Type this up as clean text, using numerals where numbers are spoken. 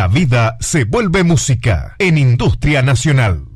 La vida se vuelve música en Industria Nacional.